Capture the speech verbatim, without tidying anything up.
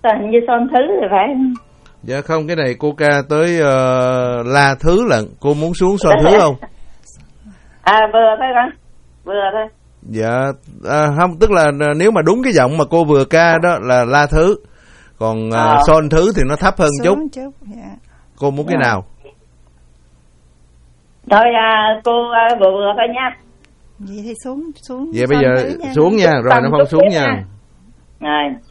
Hình như son thứ thì phải. Dạ không, cái này cô ca tới uh, la thứ lận. Cô muốn xuống son thứ không? À vừa thôi con, vừa thôi. Dạ à, không, tức là nếu mà đúng cái giọng mà cô vừa ca đó là la thứ. Còn uh, à. son thứ thì nó thấp hơn chút, chút. Dạ. Cô muốn cái nào? Thôi à, cô à, vừa vừa thôi nha. Vậy thì xuống xuống. Vậy bây giờ nha. xuống nha, rồi nó không xuống nha. Rồi.